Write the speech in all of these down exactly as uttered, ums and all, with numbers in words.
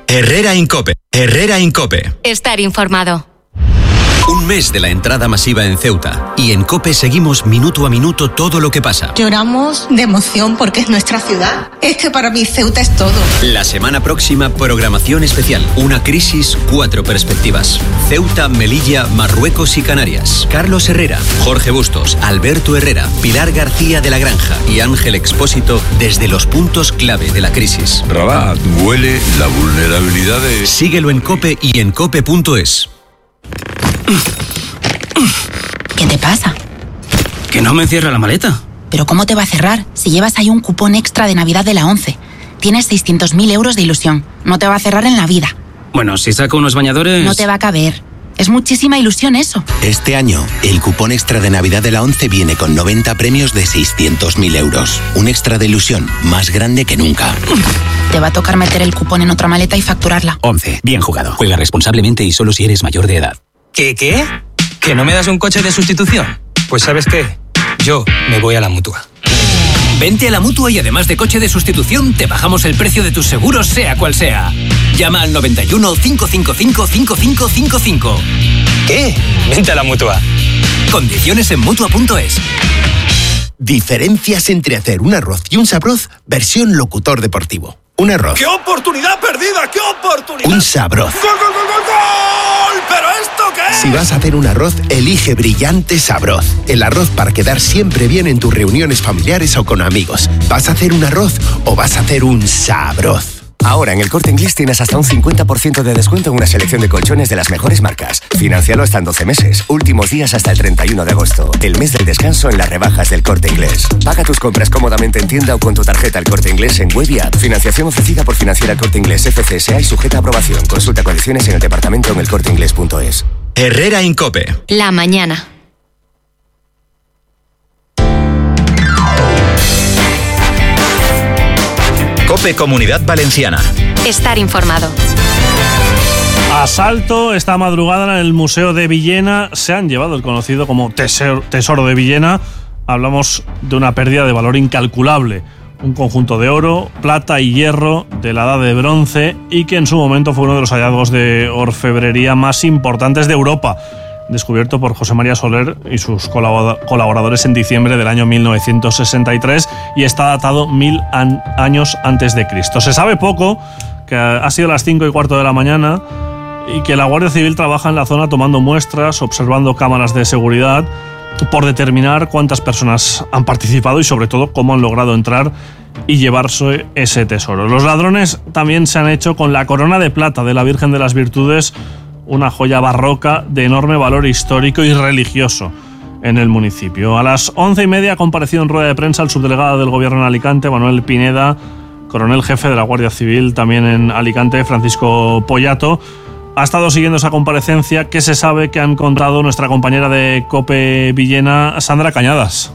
Herrera Incope. Herrera Incope. Estar informado. Un mes de la entrada masiva en Ceuta y en COPE seguimos minuto a minuto todo lo que pasa. Lloramos de emoción porque es nuestra ciudad. Es que para mí Ceuta es todo. La semana próxima, programación especial. Una crisis, cuatro perspectivas. Ceuta, Melilla, Marruecos y Canarias. Carlos Herrera, Jorge Bustos, Alberto Herrera, Pilar García de la Granja y Ángel Expósito desde los puntos clave de la crisis. Rabat, huele la vulnerabilidad de... Síguelo en COPE y en cope punto es. ¿Qué te pasa? Que no me cierra la maleta. ¿Pero cómo te va a cerrar si llevas ahí un cupón extra de Navidad de la ONCE? Tienes seiscientos mil euros de ilusión. No te va a cerrar en la vida. Bueno, si saco unos bañadores... No te va a caber. Es muchísima ilusión eso. Este año, el cupón extra de Navidad de la ONCE viene con noventa premios de seiscientos mil euros. Un extra de ilusión más grande que nunca. Te va a tocar meter el cupón en otra maleta y facturarla. ONCE. Bien jugado. Juega responsablemente y solo si eres mayor de edad. ¿Qué, qué? ¿Que no me das un coche de sustitución? Pues ¿sabes qué? Yo me voy a la Mutua. Vente a la Mutua y además de coche de sustitución, te bajamos el precio de tus seguros, sea cual sea. Llama al noventa y uno, cinco cinco cinco, cinco cinco cinco cinco. ¿Qué? Vente a la Mutua. Condiciones en Mutua punto es. Diferencias entre hacer un arroz y un sabroz, versión locutor deportivo. Un arroz. ¡Qué oportunidad perdida! ¡Qué oportunidad! Un sabroz. ¡Gol, gol, gol, gol, gol! ¿Pero esto qué es? Si vas a hacer un arroz, elige Brillante Sabroz. El arroz para quedar siempre bien en tus reuniones familiares o con amigos. ¿Vas a hacer un arroz o vas a hacer un sabroz? Ahora en el Corte Inglés tienes hasta un cincuenta por ciento de descuento en una selección de colchones de las mejores marcas. Financialo hasta en doce meses. Últimos días hasta el treinta y uno de agosto. El mes del descanso en las rebajas del Corte Inglés. Paga tus compras cómodamente en tienda o con tu tarjeta El Corte Inglés en web y app. Financiación ofrecida por Financiera El Corte Inglés F C S A y sujeta a aprobación. Consulta condiciones en el departamento en el corte inglés punto es. Herrera Incope. La mañana. COPE Comunidad Valenciana. Estar informado. Asalto esta madrugada en el Museo de Villena. Se han llevado el conocido como tesoro, tesoro de Villena. Hablamos de una pérdida de valor incalculable. Un conjunto de oro, plata y hierro de la edad de bronce y que en su momento fue uno de los hallazgos de orfebrería más importantes de Europa, descubierto por José María Soler y sus colaboradores en diciembre del año mil novecientos sesenta y tres y está datado mil an- años antes de Cristo. Se sabe poco, que ha sido las cinco y cuarto de la mañana y que la Guardia Civil trabaja en la zona tomando muestras, observando cámaras de seguridad por determinar cuántas personas han participado y sobre todo cómo han logrado entrar y llevarse ese tesoro. Los ladrones también se han hecho con la corona de plata de la Virgen de las Virtudes, una joya barroca de enorme valor histórico y religioso en el municipio. A las once y media ha comparecido en rueda de prensa el subdelegado del Gobierno en Alicante, Manuel Pineda, coronel jefe de la Guardia Civil también en Alicante, Francisco Pollato. Ha estado siguiendo esa comparecencia. ¿Qué se sabe que ha encontrado nuestra compañera de COPE Villena, Sandra Cañadas?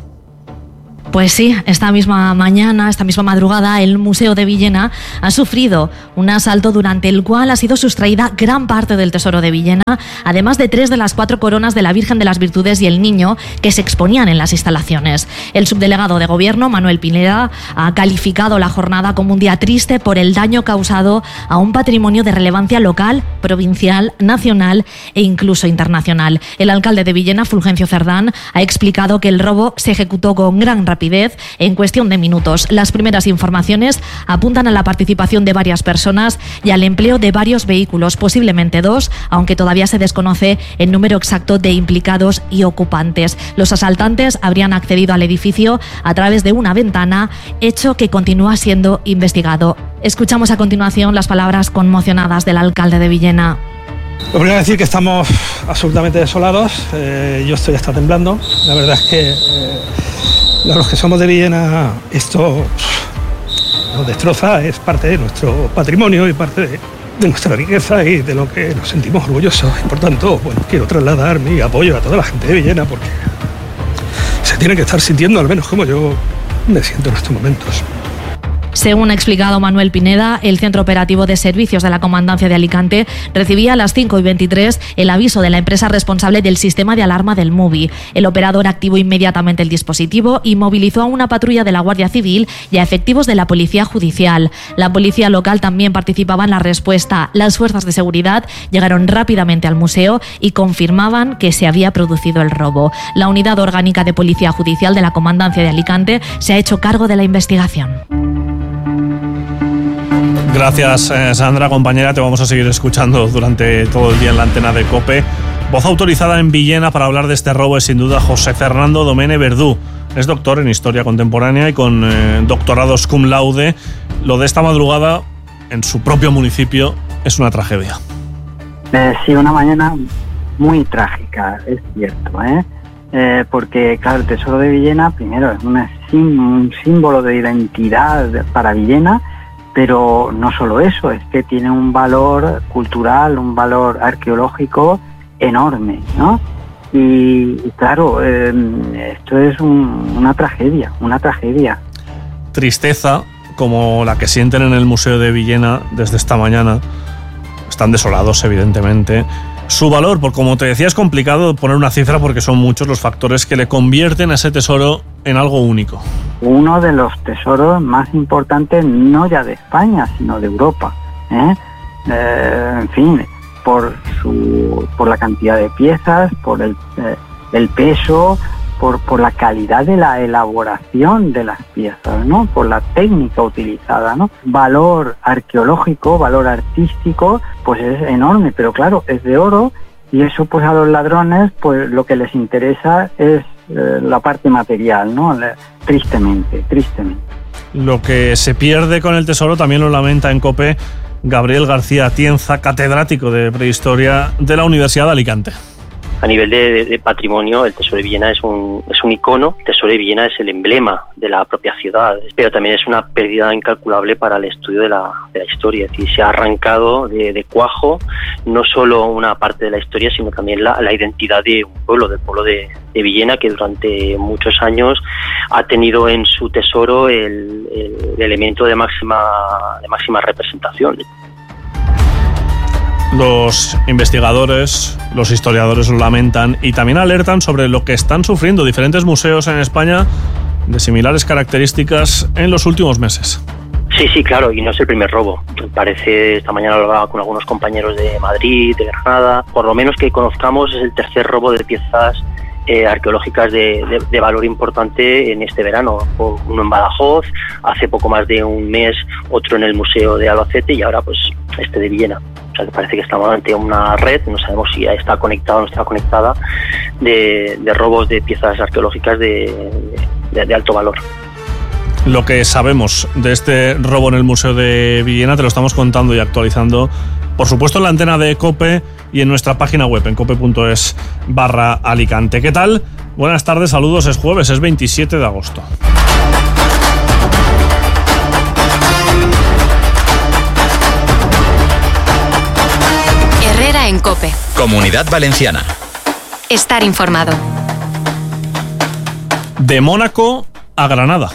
Pues sí, esta misma mañana, esta misma madrugada, el Museo de Villena ha sufrido un asalto durante el cual ha sido sustraída gran parte del tesoro de Villena, además de tres de las cuatro coronas de la Virgen de las Virtudes y el Niño que se exponían en las instalaciones. El subdelegado de Gobierno, Manuel Pineda, ha calificado la jornada como un día triste por el daño causado a un patrimonio de relevancia local, provincial, nacional e incluso internacional. El alcalde de Villena, Fulgencio Cerdán, ha explicado que el robo se ejecutó con gran rapidez en cuestión de minutos. Las primeras informaciones apuntan a la participación de varias personas y al empleo de varios vehículos, posiblemente dos, aunque todavía se desconoce el número exacto de implicados y ocupantes. Los asaltantes habrían accedido al edificio a través de una ventana, hecho que continúa siendo investigado. Escuchamos a continuación las palabras conmocionadas del alcalde de Villena. Lo primero es decir que estamos absolutamente desolados. Eh, yo estoy hasta temblando. La verdad es que eh, los que somos de Villena, esto nos destroza, es parte de nuestro patrimonio y parte de, de nuestra riqueza y de lo que nos sentimos orgullosos. Y por tanto, bueno, quiero trasladar mi apoyo a toda la gente de Villena porque se tiene que estar sintiendo, al menos como yo me siento en estos momentos. Según ha explicado Manuel Pineda, el Centro Operativo de Servicios de la Comandancia de Alicante recibía a las cinco y veintitrés el aviso de la empresa responsable del sistema de alarma del MUBI. El operador activó inmediatamente el dispositivo y movilizó a una patrulla de la Guardia Civil y a efectivos de la Policía Judicial. La policía local también participaba en la respuesta. Las fuerzas de seguridad llegaron rápidamente al museo y confirmaban que se había producido el robo. La Unidad Orgánica de Policía Judicial de la Comandancia de Alicante se ha hecho cargo de la investigación. Gracias, eh, Sandra, compañera. Te vamos a seguir escuchando durante todo el día en la antena de COPE. Voz autorizada en Villena para hablar de este robo es sin duda José Fernando Domene Verdú. Es doctor en Historia Contemporánea y con eh, doctorados cum laude. Lo de esta madrugada en su propio municipio es una tragedia. Eh, sí, una mañana muy trágica, es cierto, ¿eh? Eh, porque, claro, el Tesoro de Villena, primero, es una, un símbolo de identidad para Villena, pero no solo eso, es que tiene un valor cultural, un valor arqueológico enorme, ¿no? Y, y claro, eh, esto es un, una tragedia, una tragedia. Tristeza como la que sienten en el Museo de Villena desde esta mañana. Están desolados, evidentemente. Su valor, por como te decía, es complicado poner una cifra porque son muchos los factores que le convierten a ese tesoro en algo único. Uno de los tesoros más importantes, no ya de España, sino de Europa, ¿eh? Eh, en fin, por su, por la cantidad de piezas, por el, eh, el peso, por, por la calidad de la elaboración de las piezas, ¿no? Por la técnica utilizada, ¿no? Valor arqueológico, valor artístico, pues es enorme, pero claro, es de oro y eso pues a los ladrones pues lo que les interesa es eh, la parte material, ¿no? Tristemente, tristemente. Lo que se pierde con el tesoro también lo lamenta en COPE Gabriel García Atienza, catedrático de Prehistoria de la Universidad de Alicante. A nivel de, de, de patrimonio, el Tesoro de Villena es un, es un icono. El Tesoro de Villena es el emblema de la propia ciudad, pero también es una pérdida incalculable para el estudio de la, de la historia. Es decir, se ha arrancado de, de cuajo no solo una parte de la historia, sino también la, la identidad de un pueblo, del pueblo de, de Villena, que durante muchos años ha tenido en su tesoro el, el, el elemento de máxima, de máxima representación. Los investigadores, los historiadores lo lamentan y también alertan sobre lo que están sufriendo diferentes museos en España de similares características en los últimos meses. Sí, sí, claro, y no es el primer robo. Parece, esta mañana lo hablaba con algunos compañeros de Madrid, de Granada, por lo menos que conozcamos es el tercer robo de piezas eh, arqueológicas de, de, de valor importante en este verano. Uno en Badajoz, hace poco más de un mes otro en el Museo de Albacete y ahora pues este de Villena. O sea, que parece que estamos ante una red, no sabemos si está conectada o no está conectada, de, de robos de piezas arqueológicas de, de, de alto valor. Lo que sabemos de este robo en el Museo de Villena te lo estamos contando y actualizando, por supuesto, en la antena de COPE y en nuestra página web, en cope.es barra Alicante. ¿Qué tal? Buenas tardes, saludos, es jueves, es veintisiete de agosto. En COPE. Comunidad Valenciana. Estar informado. De Mónaco a Granada.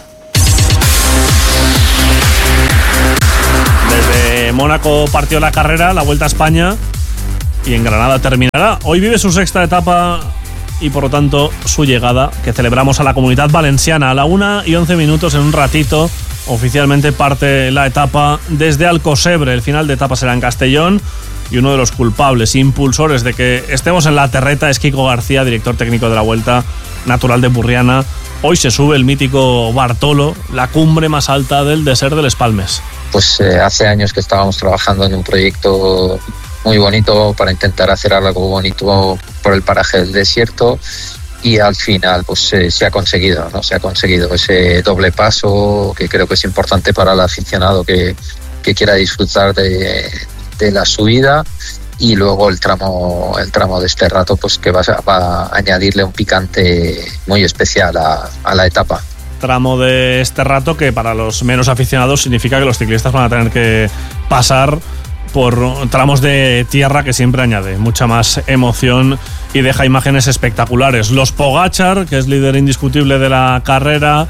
Desde Mónaco partió la carrera, la Vuelta a España, y en Granada terminará. Hoy vive su sexta etapa y por lo tanto su llegada, que celebramos a la Comunidad Valenciana. A la una y once minutos, en un ratito, oficialmente parte la etapa desde Alcosebre. El final de etapa será en Castellón. Y uno de los culpables, impulsores de que estemos en la terreta es Kiko García, director técnico de la Vuelta, natural de Burriana. Hoy se sube el mítico Bartolo, la cumbre más alta del Desert de Les Palmes. Pues eh, hace años que estábamos trabajando en un proyecto muy bonito para intentar hacer algo bonito por el paraje del desierto y al final pues eh, se ha conseguido, ¿no? Se ha conseguido ese doble paso que creo que es importante para el aficionado que, que quiera disfrutar de de la subida y luego el tramo el tramo de este rato pues que va a, va a añadirle un picante muy especial a, a la etapa. Tramo de este rato que para los menos aficionados significa que los ciclistas van a tener que pasar por tramos de tierra que siempre añade mucha más emoción y deja imágenes espectaculares. Los Pogačar, que es líder indiscutible de la carrera,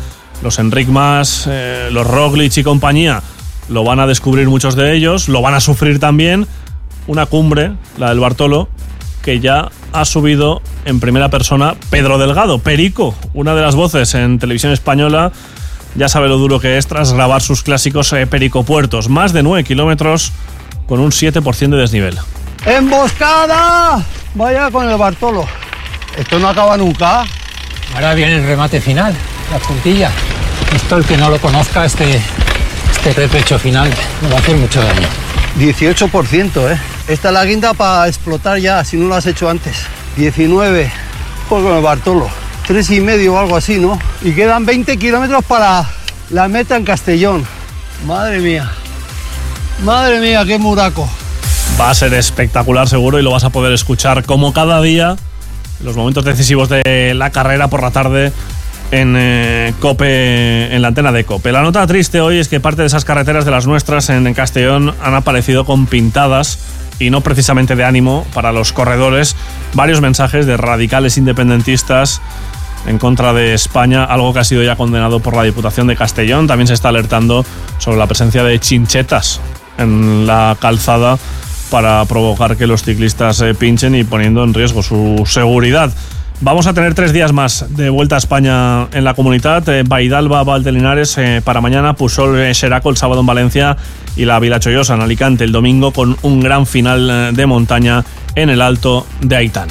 Los Enric Mas, eh, los Roglic y compañía lo van a descubrir muchos de ellos, lo van a sufrir también. Una cumbre, la del Bartolo, que ya ha subido en primera persona Pedro Delgado, Perico, una de las voces en televisión española. Ya sabe lo duro que es tras grabar sus clásicos eh, pericopuertos. Más de nueve kilómetros con un siete por ciento de desnivel. ¡Emboscada! Vaya con el Bartolo. Esto no acaba nunca. Ahora viene el remate final, la puntilla. Esto, el que no lo conozca, este, este repecho final, me va a hacer mucho daño. dieciocho por ciento, ¿eh? Esta es la guinda para explotar ya, si no lo has hecho antes. diecinueve. Pues con el Bartolo. Tres y medio o algo así, ¿no? Y quedan veinte kilómetros para la meta en Castellón. Madre mía. Madre mía, qué muraco. Va a ser espectacular seguro y lo vas a poder escuchar como cada día en los momentos decisivos de la carrera por la tarde en eh, COPE, en la antena de COPE. La nota triste hoy es que parte de esas carreteras de las nuestras en, en Castellón han aparecido con pintadas y no precisamente de ánimo para los corredores. Varios mensajes de radicales independentistas en contra de España, algo que ha sido ya condenado por la Diputación de Castellón. También se está alertando sobre la presencia de chinchetas en la calzada para provocar que los ciclistas eh, pinchen y poniendo en riesgo su seguridad. Vamos a tener tres días más de Vuelta a España en la comunidad. Eh, Baidalba, Valdelinares eh, para mañana, Pusol, eh, Xeraco el sábado en Valencia y la Vila Chollosa en Alicante el domingo, con un gran final eh, de montaña en el Alto de Aitana.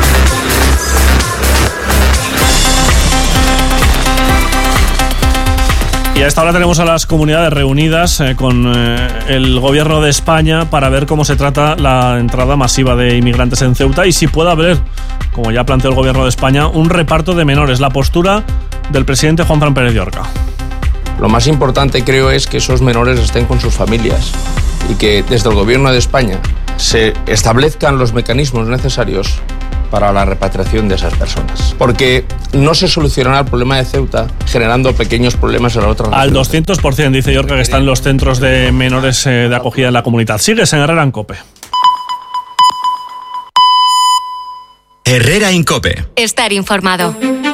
Y a esta hora tenemos a las comunidades reunidas eh, con eh, el gobierno de España para ver cómo se trata la entrada masiva de inmigrantes en Ceuta y si puede haber, como ya planteó el gobierno de España, un reparto de menores. La postura del presidente Juanfran Pérez de Orca. Lo más importante, creo, es que esos menores estén con sus familias y que desde el gobierno de España se establezcan los mecanismos necesarios para la repatriación de esas personas. Porque no se solucionará el problema de Ceuta generando pequeños problemas en la otra región. Al doscientos por ciento dice Yorca que están los centros de menores eh, de acogida en la comunidad. Sigues en Herrera en COPE. Herrera en COPE. Estar informado.